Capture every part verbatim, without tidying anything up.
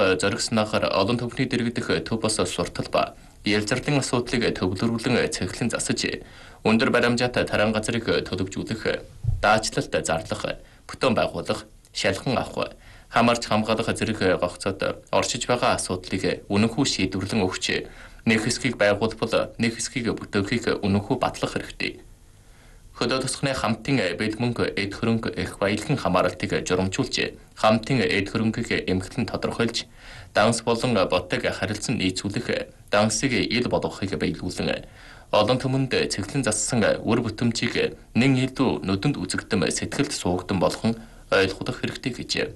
зориг санаахаар олон төвхний дэргэдэх төв бос суртал ба ялзарлын асуудлыг төвлөрүүлэн цэглэн засаж өндөр баримжаатай таран газрыг төлөвжүүлэх, даачлалт зарлах, бүтэн байгуулах, шалхан авах, хамаарч хамгаалах зэрэг гогцоод оршиж байгаа асуудлыг үнэнхүү шийдвэрлэн өгч нэг хэсгийг байгуулбал нэг хэсгийг бүтээхийг үнэнхүү батлах хэрэгтэй. Хөдөө тосгоны хамтын бэлд мөнгө эд хөрөнгө их баялагын хамааралтыг журамжуулж, хамтын эд хөрөнгийг эмхлэн тодорхойлж, данс болон ботыг харилцан нийцүүлэх, дансыг ил болгохыг биелүүлэн, олон түмэнд цэглэн зассан үр бүтэмжийг нэн илүү нүдэнд үзэгдэм сэтгэлд суугдан болгон ойлгох хэрэгтэй гэж.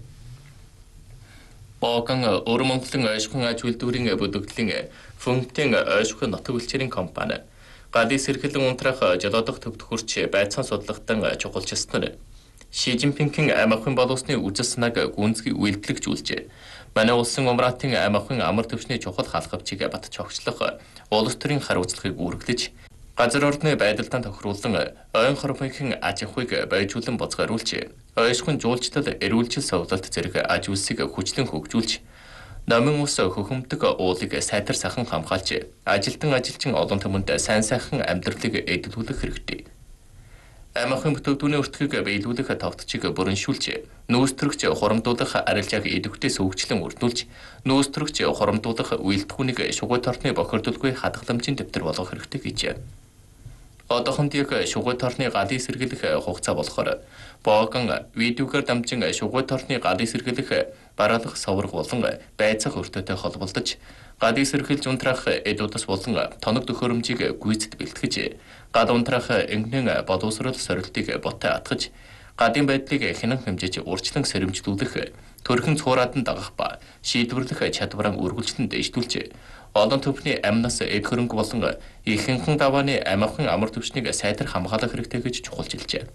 Богон Өвөр Монголын ойшхон аж үйлдвэрийн бүдэгдлийн Фүнтийн ойшхон нутаг үлчээрийн компани гадны сэргэлэн унтрах жолоодох төв төхөрч байцаан судлагтан чухалчилснаар Ши Жинпингийн ам ахуйн боловсны үзэл санааг гүнзгий үйлдэлжүүлжээ. Манай улсын умраатын ам ахуйн амар төвчний чухал халхавчийг батж огчлох улс төрийн хариуцлагыг үргэлж газар орны байдалтай тохируулан ойн хорвогийн аж ахуйг байжуулан бозгааруулж, ойшхон жуулчлал эрүүлжил совлолт зэрэг аж үйлсийг хүчлэн хөгжүүлж, номын ус хөхөмдөг уулыг сайтар сахан хамгаалж, ажилтан ажилчин олон түмэнд сайн сайхан амьдралыг эдгүүлэх хэрэгтэй. Ам ахуйн бүтээгдэхүүний өртгийг биелүүлэх товтчийг бүрэншүүлж, нүүс төрөгч хурамдуулах арилжааг идэвхтэй сөвөгчлөн үрдүүлж, нүүс төрөгч хурамдуулах үйлдэлхүүнийг шугуйт орны бохирдолгүй хадгаламжийн дэвтэр болгох хэрэгтэй гэж. Одоохонд яг шугуйт орны гадны сэргийлэх хугацаа болохоор Богон видеогаар дамжин шугуйт орны гадны сэргийлэх бараалах соврог болон байцаах өртөтэй холбогдож, гадны сэргийлж унтрах эд удас болон тоног төхөөрөмжийг гүйцэд бэлтгэж, гад унтрах энгэн боловсрол сорилтыг ботой атгаж, гадын байдлыг хянан хэмжиж урьдчилан сэрэмжлүүлэх, төрхөн цуураад нь дагах ба шийдвэрлэх чадвараа үргэлжлэн дэвшүүлж, олон төвхний амнаас эд хөрөнгө болон ихэнхэн давааны ам ахуйн амар төвчнийг сайтар хамгаалах хэрэгтэй гэж чухалчилжээ.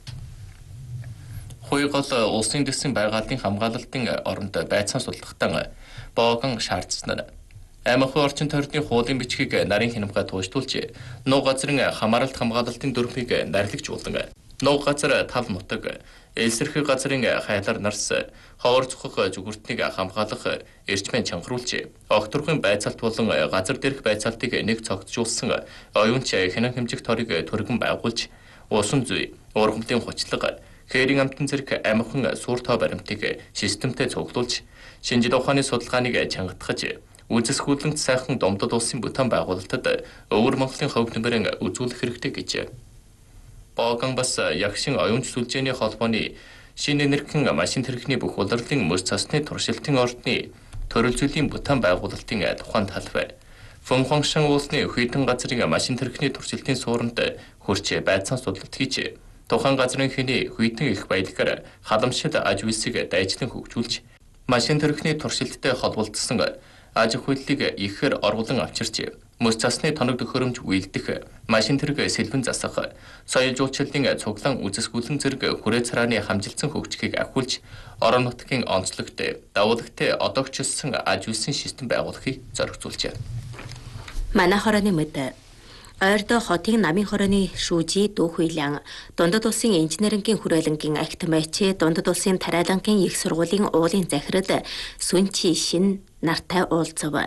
Хуй гол улсын дэсийн байгальдын хамгаалалтын оронд байцаан судлагтан Богон шаардсанаар ам ахуй орчин тойрны хуулийн бичгийг нарийн хянамгай туушдуулж, нуг газрын хамааралт хамгаалалтын дүрмийг нарлагжуулан, нуг газар тал нутаг, элсэрхэг газрын хайлар нарс, ховор цухах зүгүртнийг хамгаалах эрчмэн чангаруулж, огторхын байцаалт болон газар дээрх байцаалтыг нэг цогцжуулсан оюунч хянан хэмжих торыг төргөн байгуулж, усан зүй, ургамлын хучлага, хээрийн амтан зэрэг ам ахуйн суурь тоо баримтыг системтэй цуглуулж, шинжлэх ухааны судалгааныг чангатгаж, үзэсгэлэнт сайхан домдод улсын бүтээн байгуулалтад Өвөр Монголын хувь нэмрэн үзүүлэх хэрэгтэй гэж. Богон бас ягшин оюунч сүлжээний холбооны шинэ энергийн машин тэрэгний бүх улирлын мөс цасны туршилтын ордны төрөл зүйлийн бүтээн байгуулалтын тухайн талбай, Фөнхонгшин уулсны хүйтэн газрын машин тэрэгний туршилтын суурьнд хөрч байцаан судлалт хийж, тухайн газрын хэний хүйтэн их баялагаар халамжид аж үйлсийг дайчлан хөгжүүлж, машин тэрэгний туршилттай холбогдсон аж ахуйлыг ихээр оргуулан авчирч, мөс цасны тоног төхөөрөмж үйлдэх, машин тэрэг сэлбэн засах, соёл жуулчлалын цуглаан үзэсгүүлэн зэрэг хүрээ царааны хамжилсан хөгжихийг ахиулж, орон нутгийн онцлогт давуулагтай одоогчлсон аж үйлсийн систем байгуулахыг зоригжуулжээ. Манай хорооны мэд ойрдоо хотын намын хорооны шүүжи Дүү Хуйлан, Дундад улсын инженерингийн хүрээлэнгийн актмэч, Дундад улсын тариалангийн их сургуулийн уулын захирал Сүнчи Шин нартай уулзав.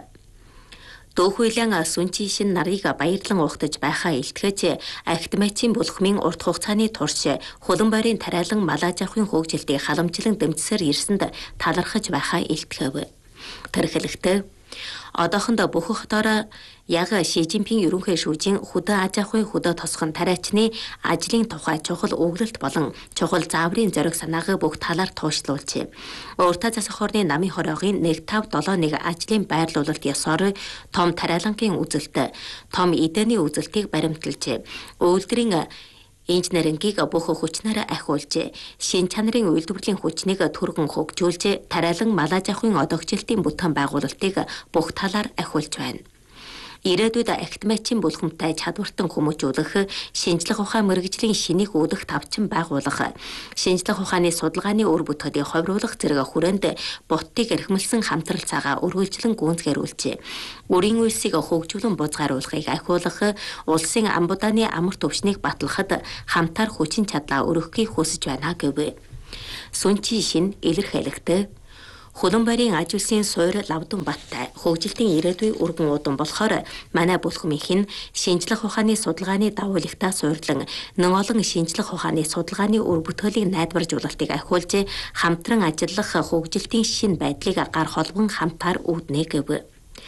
Дүү Хуйлан Сүнчи Шин нарыг баярлан ухтаж байхаа илтгэж, актмэчийн бүлхмийн урт хугацааны турш хулан бойрын тариалан малаж ахуйн хөгжилтийг халамжлан дэмжсээр ирсэнд талархаж байхаа илтгэв. Тэрхэлэгтээ одоохондоо бүх хотоор яг Ши Жинпин ерөнхий шүүжийн хөдөө аж ахуйн хөдөө тосгон тариачны ажлын тухай чухал өгүүлэлт болон чухал зааврын зориг санааг бүх талаар туушлуулжээ. Өөртөө засах орны намын хороогийн нэг тав долоо нэг ажлын байрлуулалт ёсоор том тариалангийн үзэлт, том эдэний үзэлтийг баримталжээ. Үйлдвэрийн инженерингийг бүх хүчнээр ахиулж, шин чанарын үйлдвэрлэлийн хүчнийг түргэн хөгжүүлж, тариалан малаж ахуйн одоогчлалтын бүтээн байгуулалтыг бүх талаар ахиулж байна. Ирээдүйд актмэчийн бүлхэмтэй чадвартан хүмүүжүүлэх, шинжлэх ухаан мэргэжлийн шинийг үүдэх тавчин байгуулах, шинжлэх ухааны судалгааны үр бүтээлийг ховруулах зэрэг хүрээнд буттыг эрхмэлсэн хамтрал цагаа үргэлжлэн гүйцэтгүүлжээ. Үрийн үйлсийг хөгжүүлэн бузгааруулахыг ахиулах, улсын амбудааны амар төвшнийг батлахад хамтаар хүчин чадлаа өргөхийг хүсэж байна гэв. Сүнчи Шин илэрхийлэхдээ Хөлөн барийн аж улсын суур Лавдан Баттай хөгжилтийн ирээдүй өргөн удам болохоор манай бүлхмийнх нь шинжлэх ухааны судалгааны дагуулагтаа суурлан нэн олон шинжлэх ухааны судалгааны үр бүтээлийг найдваржуулалтыг ахиулж хамтран ажиллах хөгжилтийн шинэ байдлыг гар холбон хамтаар үүднэ гэв.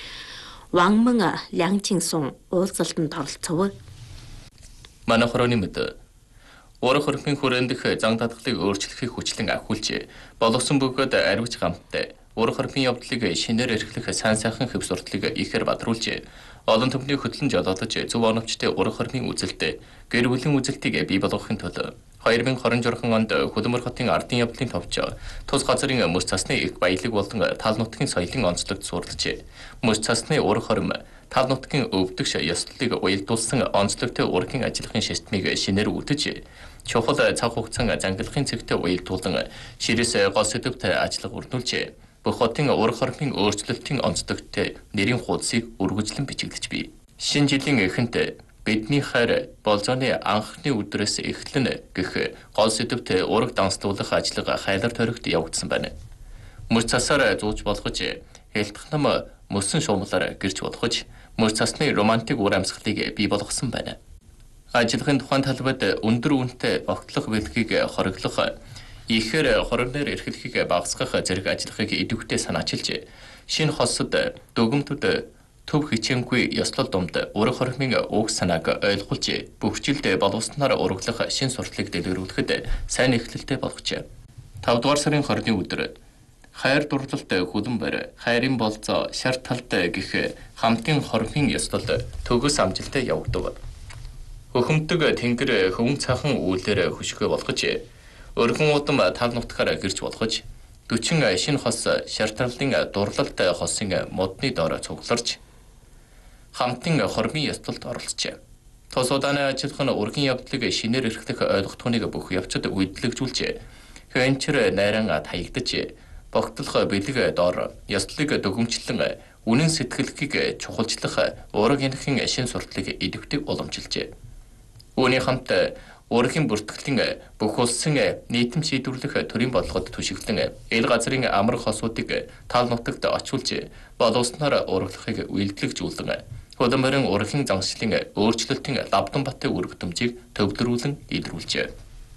Вангман Лянчинсун уулзалтанд оролцов. Манай хорооны мэд Урах хөрхмийн хүрэндэх зан татгалыг өөрчлөхийг хүчлэн ахиулж, боловсон бөгөөд ариуч гамттай урах хөрхмийн явдлыг шинээр эрхлэх сайн сайхан хэв сурталыг ихээр бадруулж, олон төмний хөтлөн жолоодож зөв оновчтой урах хөрхмийн үзэлтэй гэр бүлийн үзэлтийг бий болгохын тулд две тысячи двадцать шесть онд Хөдөлмөр хотын ардын явдлын товч тус газрын мөс цасны их баялаг болон тал нутгийн соёлын онцлогт суурилжээ. Мөс цасны урах хором тал нутгийн өвдөгч ёслолыг уялдуулсан онцлогтой ургийн ажиллахын системийг шинээр үүтэж, чухал цаг хугацаанд зангилахын цэгтээ уялдуулан ширээс гол сэдвт ажиллах үрдүүлжээ. Бүх хотын урах хормын өөрчлөлтийн онцлогтой нэрийн хуудсыг үргэлжлэн бичигдэж бий. Шинэ жилийн эхэнд бидний хайр болзооны анхны өдрөөс эхлэн гэх гол сэдвт ураг данслуулах ажлыг хайлар тойрогт явагдсан байна. Мөс цасаар зууж болгож, хэлтэх нам мөсөн шуумлаар гэрч болгож, мөс цасны романтик ур амьсгалыг бий болгосон байна. Ажлын тухайн талбайд өндөр үнэтэй багтлах бэлгийг хориглох, ихээр хоригноор эрхлэхийг багасгах зэрэг ажлыг идэвхтэй санаачилж, шинэ хосод дүгэмтүүд төв хичээнгүй ёслол думд урах хормын уг санааг ойлгуулж, бөхжилд боловсноор урагдлах шинэ сурталыг дэлгэрүүлэхэд сайн эхлэлтэй болгожээ. тавь дугаар сарын хорны өдөр хайр дурлалт хөлөн барь, хайрын болцоо шар талд гэх хамтын хормын ёслол төгс амжилттай явагдав. Хөхөмдөг тэнгэр хөвөн цаахан үүлээр хөшгөө болгож, өргөн удам тал нутгаар гэрч болгож, forty шинэ хос шартарлын дурлалт хосын модны доор цугларч, хамтын хормын ёслолд оролцжээ. Тус удааны ажиллах нь ургийн явдлыг шинээр эрхлэх ойлгохтуныг бүх явцад үйлдэлжүүлж, хэнчэр найран таягдж, богтлох бэлэг доор ёслолыг дүгэмжлэн үнэн сэтгэлхийг чухалчлах ураг энхийн шинэ сурталыг идэвхтэй уламжилжээ. Үүний хамт ургийн бүртгэлийн бүх улсын нийтэм шийдвэрлэх төрийн бодлогод түшиглэн эл газрын амар хосуудыг тал нутагт очуулж, боловсноор ураглахыг үйлдэлжүүлэн Хөдөлмөрийн ургийн заншлын өөрчлөлтийн Лавдан Баттay үргэлжлэмжийг төвлөрүүлэн илрүүлжээ.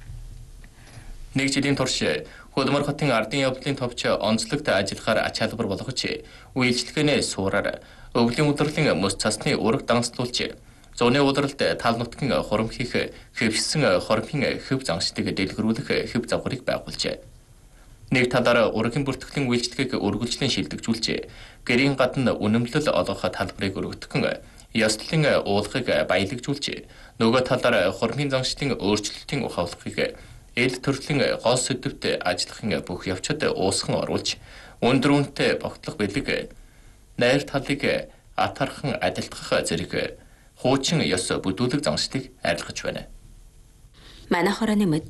Нэг жилийн турш Хөдөлмөр хотын ардын явдлын товч онцлогт ажиллахаар ач холбогдол болгож, үйлчлэгээний суураар өвлийн удирдлын мөс цасны ураг данслуулж, зуны удирдалд тал нутгийн хурам хийх хэвшсэн хормын хэв заншлыг дэлгэрүүлэх хэв загварыг байгуулжээ. Нэг талаараа ургийн бүртгэлийн үйлчлэгийг үргэлжлэн шилдэгжүүлж, гэрийн гадна үнэмлэл олгох талбарыг өргөдгөн ёслолын уулгыг баялагжуулж, нөгөө талаараа хормын заншлын өөрчлөлтийн ухаалгыг эл төрлийн гол сэдвт ажиллахын бүх явцад уусган оруулж, өндөр үнэтэй богтлох бэлэг найр талыг атархан адилтгах зэрэг хуучин ёс бүдүүлэг заншлыг арилгаж байна. Манай хорооны мэд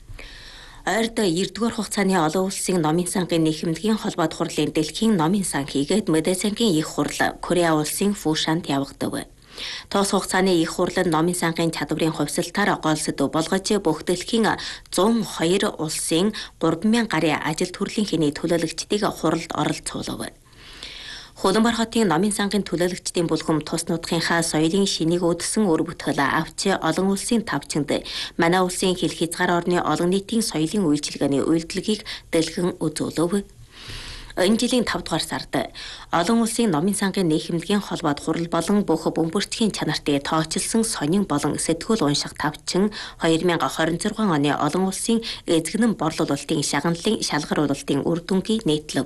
ойрд ердүгээр хугацааны олон улсын номын сангийн нийгэмдгийн холбоод хурлын дэлхийн номын сан хийгээд Мэдээсангийн их хурл Кореа улсын Фушанд явагдав. Тоос хугацааны их хурлын номын сангийн чадварын хувьсалтаар гол сэдв болгож, бүх дэлхийн one oh two улсын three thousand гарын ажил төрлийнхний төлөөлөгчдийг хуралд оролцуулав. Хөдөлмөр хотын номын сангийн төлөөлөгчдийн бүлгэм тус нутгийнхаа соёлын шинийг өдсөн үр бүтээл авч, олон улсын тавчинд манай улсын хэл хязгаар орны олон нийтийн соёлын үйлчилгээний үйлдэлгийг дэлгэн үзүүлв. Энэ жилийн five дугаар сард олон улсын номын сангийн нийгэмдгийн холбоод хурал болон бүх бөмбөрчгийн чанартай тоочилсон сонин болон сэтгүүл унших тавчин twenty twenty-six оны олон улсын эзэгнэн борлуулалтын шагналын шалгаруулалтын үр дүнгийг нийтлэв.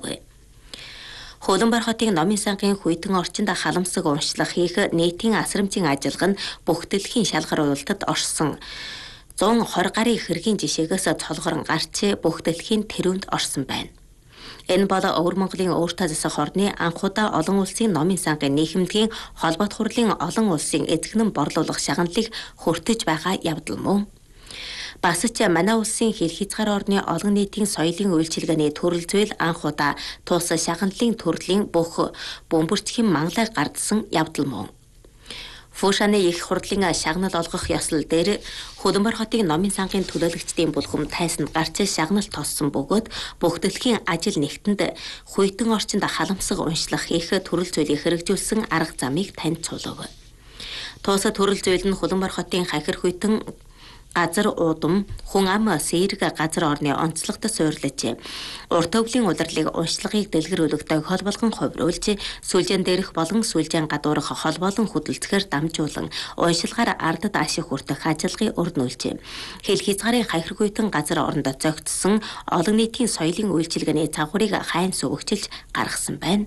Хөдөлмөр хотын номын сангийн хүйтэн орчинд халамсаг уншлах хийх нийтийн асрамжийн ажиллагаа нь бүх дэлхийн шалгаруулалтад орсон one hundred twenty гарын хэргийн жишээгээс цолгорон гарч, бүх дэлхийн тэрүүнд орсон байна. Энэ бол Өвөр Монголын өөртөө засах орны анх удаа олон улсын номын сангийн нийгэмдгийн холбоот хурлын олон улсын эзэгнэн борлуулах шагналыг хүртэж байгаа явдал мөн. Бас ч манай улсын хэл хязгаар орны олон нийтийн соёлын үйлчилгээний төрөл зүйл анх удаа тус шагналын төрлийн бүх бөмбөрчгийн манглайг гардсан явдал мөн. Фушаны их хурдлын шагнал олгох ёслол дээр Хөлбөмбөр хотын номын сангийн төлөөлөгчдийн бүлхэм тайсанд гарч шагнал тоссон бөгөөд бүх дэлхийн ажил нэгтэнд хуйтан орчинд халамсаг уншлах хийх төрөл зүйлийг хэрэгжүүлсэн арга замыг танилцуулав. Тусад төрөл зүйл нь Хөлбөмбөр хотын хахир хуйтан газар уудам хүн ам сэрэг газар орны онцлогт суйрлаж урт өвлийн удирлыг уншлагыг дэлгэрүүлэх тохиол болгон хувируулж сүлжээн дээрх болон сүлжээн гадуурх хол болон хөдөлцөөр дамжуулан уншилгаар ардад ашиг хүртэх ажиллагыг өрнүүлж хэл хязгаарын хахиргуйтан газар оронд зогтсон олон нийтийн соёлын үйлчилгээний цагуурыг хайн сувгчилж гаргасан байна.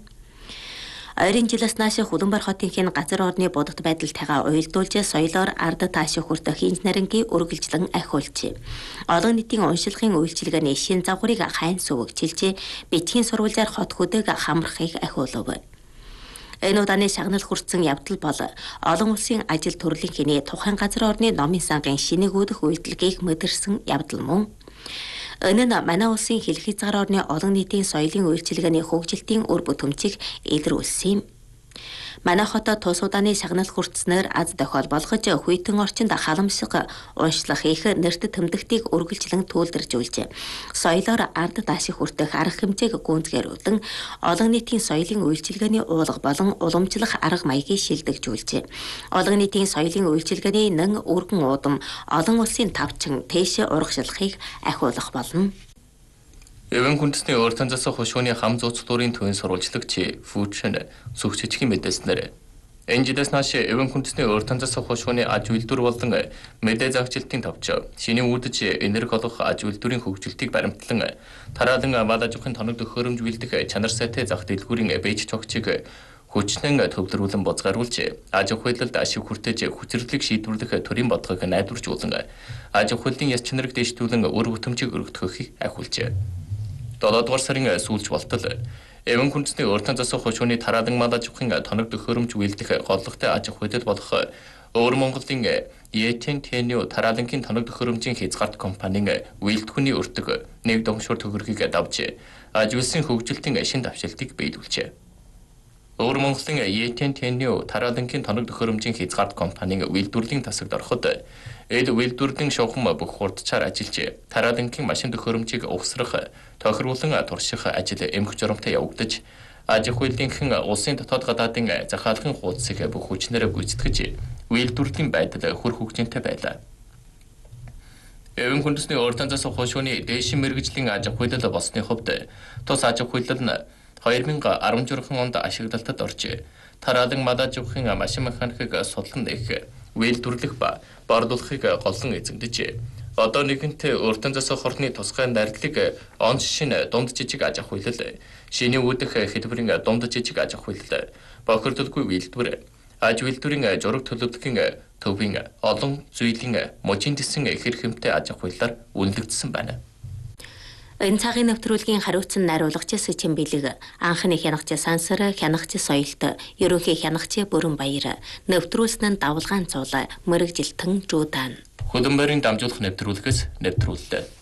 Ойрын жилээс нааш Хөлбөмбөр хотынхын газар орны будагт байдалтайгаа уялдуулж соёлоор ардад ашиг хүртэх инженерингийн үргэлжлэн ахиулж олон нийтийн уншилгын үйлчилгээний шин загварыг хайн сувгчилж бичгийн сурвалжаар хот хөдөг хамрахыг ахиулав. Энэ удааны шагнал хүртсэн явдал бол олон улсын ажил төрлийнхний тухайн газар орны номын сангийн шинээгүүдэх үйлдэлгийг мэдэрсэн явдал мөн. Энэ нь манай улсын хэл хязгаар орны олон нийтийн соёлын үйлчилгээний хөгжилтийн үр бүтэмжийг илрүүлсэн юм. Манай хотод тус удааны шагнал хүртснээр аз тохиол болгож хуйтан орчинд халамсаг уншлах их нэрт тэмдэгтийг үргэлжлэн төлөвлөжүүлж соёлоор ардад ашиг хүртэх арга хэмжээг гүнзгийрүүлэн олон нийтийн соёлын үйлчилгээний уулга болон уламжлах арга маягийг шилдэгжүүлж олон нийтийн соёлын үйлчилгээний нэн өргөн уудам олон улсын тавчин тээшээ урагшлахыг ахиулах болно. Эвэн хүндэсний өөр танзаас хошууны хам зууцлуурын төвийн сурвалжлагч Фушан сүгчичгийн мэдээснээр энэ жилээс нааш эвэн хүндэсний өөр танзаас хошууны аж үйлдвэр болон мэдээ загчлалтын товч шинийн үүдэж энерги олох аж үйлдвэрийн хөгжилтийг баримтлан тараалан мал аж ахуйн тоног төхөөрөмж бэлдэх чанар сайтай зах дэлгүүрийн бэж цогцыг хүчнэн төвлөрүүлэн боцгааруулж аж ахуйлалд ашиг хүртэж хүчрэглэг шийдвэрлэх төрийн бодлогыг найдваржуулан аж ахуйлын яс чанарыг дэвшүүлэн үр бүтэмжийг өргөдөхийг ахиулжээ. долоодугаар сарын сүүлч болтол эвэн хүндэсний өөр танзаас хошууны тараалан мал аж ахуйн тоног төхөөрөмж үйлдэх голлогтой аж ахуйлал болох Өөр Монголын Етен Тэню тараалангийн тоног төхөөрөмжийн хязгаарт компанийн үйлдвэрний өртөг нэг домшуур төгрөгийг давж аж үйлсийн хөгжилтийн шин давшилтыг биелүүлжээ. Өөр Монголын Етен Тэню тараалангийн тоног төхөөрөмжийн хязгаарт компанийн үйлдвэрлэлийн тасагт ороход эл үйлдвэрлэлийн шугам бүх хурдчаар ажиллаж тараалангийн машин төхөөрөмжийг угсрах, тохируулан турших ажил эмх журамтай явагдаж аж ахуйлынхан улсын дотоод гадаадын захиалгын хуудсыг бүх хүчнээр гүйцэтгэж үйлдвэрлэлийн байдал хүр хөгжинтэй байлаа. Эвэн хүндэсний өөр танзаас хошууны дээшин мэргэжлийн аж ахуйлал болсны хувьд тус аж ахуйлал нь two thousand sixteen онд ашиглалтад орж тараалан мал аж ахуйн машин механикийг судлан нээх, үйлдвэрлэх ба борлуулахыг голлон эзэмдэж одоо нэгэнтээ өөр танзаас хорны тусгай найрлагыг он шин дунд жижиг аж ахуйлал, шинийн үүдэх хэлбэрийн дунд жижиг аж ахуйлал, бохирдолгүй үйлдвэр, аж үйлдвэрийн жураг төлөвлөгийн төвийн олон зүйлийн мужийн дэсэн ихэр хэмтэй аж ахуйлаар үнэлэгдсэн байна. Энэ цагийн нэвтрүүлгийн хариуцсан найруулагч Сэчин Бэлэг, анхны хянагч Сансар, хянагч Соёлт, ерөнхий хянагч Бүрэн Баяр, нэвтрүүлсэн нь Давлгаан Цуул, мэрэгжилтэн Жуудан. Хөлбөмбөрийн дамжуулах нэвтрүүлгээс нэвтрүүллээ.